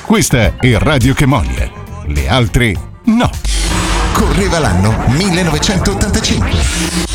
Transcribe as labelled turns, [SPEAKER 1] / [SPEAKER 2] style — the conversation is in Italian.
[SPEAKER 1] Questa è Radio Chemonia. Le altre no.
[SPEAKER 2] Correva l'anno 1985.